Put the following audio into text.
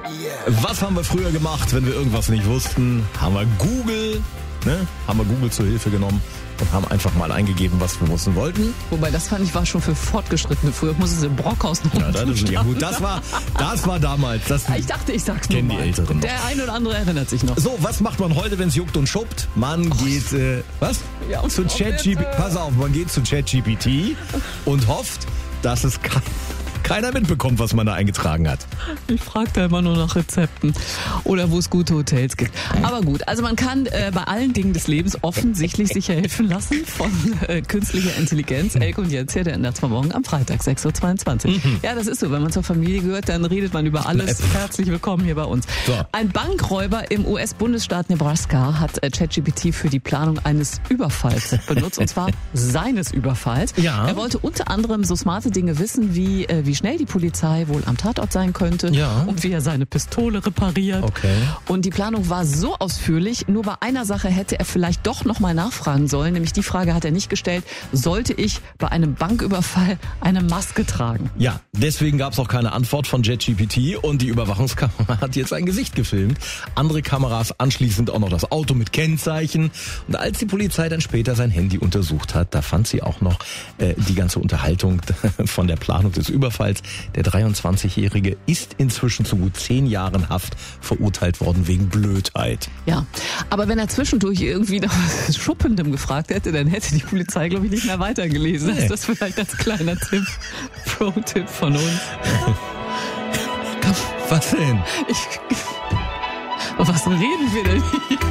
Was haben wir früher gemacht, wenn wir irgendwas nicht wussten? Haben wir Google zur Hilfe genommen und haben einfach mal eingegeben, was wir wissen wollten. Wobei, das fand ich war schon für Fortgeschrittene. Früher musste es im Brockhaus noch Gut, das war damals. Ich dachte, ich sag's nur kennen mal. die Älteren noch. Der eine oder andere erinnert sich noch. So, was macht man heute, wenn es juckt und schuppt? Man geht, Ja, zu ChatGPT. Pass auf, man geht zu ChatGPT und hofft, dass es keiner mitbekommt, was man da eingetragen hat. Ich frage da immer nur nach Rezepten oder wo es gute Hotels gibt. Aber gut, also man kann bei allen Dingen des Lebens offensichtlich sich helfen lassen von künstlicher Intelligenz. Elke und Jens hier, der ändert zwar morgen am Freitag, 6.22 Uhr. Ja, das ist so, wenn man zur Familie gehört, dann redet man über alles. Herzlich willkommen hier bei uns. So. Ein Bankräuber im US-Bundesstaat Nebraska hat ChatGPT für die Planung eines Überfalls benutzt, und zwar seines Überfalls. Ja. Er wollte unter anderem so smarte Dinge wissen, wie schnell die Polizei wohl am Tatort sein könnte, ja, und wie er seine Pistole repariert. Okay. Und die Planung war so ausführlich, nur bei einer Sache hätte er vielleicht doch nochmal nachfragen sollen, nämlich die Frage hat er nicht gestellt: Sollte ich bei einem Banküberfall eine Maske tragen? Ja, deswegen gab es auch keine Antwort von ChatGPT und die Überwachungskamera hat jetzt ein Gesicht gefilmt. Andere Kameras anschließend auch noch das Auto mit Kennzeichen. Und als die Polizei dann später sein Handy untersucht hat, da fand sie auch noch die ganze Unterhaltung von der Planung des Überfalls. Der 23-Jährige ist inzwischen zu gut 10 Jahren Haft verurteilt worden wegen Blödheit. Ja, aber wenn er zwischendurch irgendwie nach Schuppendem gefragt hätte, dann hätte die Polizei, glaube ich, nicht mehr weitergelesen. Nee. Das vielleicht als kleiner Tipp, Pro-Tipp von uns. Was denn? Was reden wir denn hier?